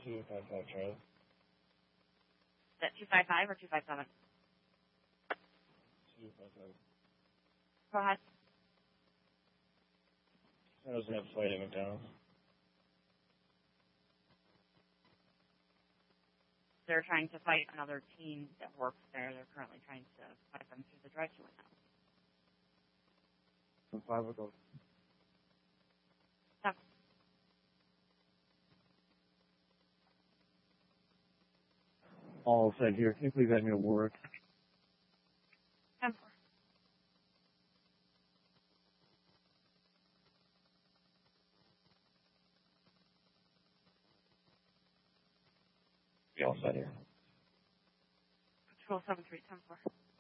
255 Charlie. Is that 255 or 257? 255. Go ahead. I was going to fight at McDonald's. They're trying to fight another team that works there. They're currently trying to fight them through the drive-thru window. From 5 o'clock. Yeah. All said here, can you please let me to work? 10-4. Be all set here. Control 7-3, 10-4.